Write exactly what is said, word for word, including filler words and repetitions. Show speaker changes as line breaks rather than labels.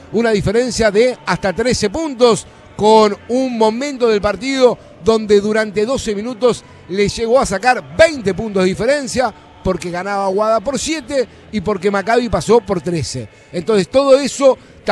una diferencia de hasta trece puntos, con un momento del partido donde durante doce minutos le llegó a sacar veinte puntos de diferencia, porque ganaba Aguada por siete y porque Maccabi pasó por trece. Entonces todo eso